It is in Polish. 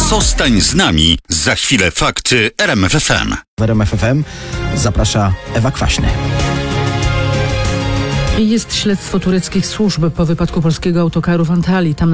Zostań z nami. Za chwilę fakty RMF FM. W RMF FM zaprasza Ewa Kwaśny. Jest śledztwo tureckich służb po wypadku polskiego autokaru w Antalii. Tam